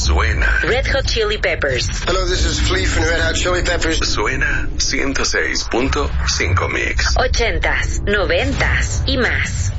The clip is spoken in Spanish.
Suena. Red Hot Chili Peppers. Hello, this is Flea from Red Hot Chili Peppers. Suena 106.5 Mix. 80s, 90s y más.